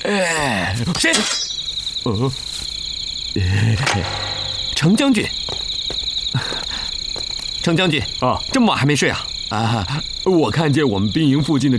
谁？程将军，程将军啊，这么晚还没睡啊？啊，我看见我们兵营附近的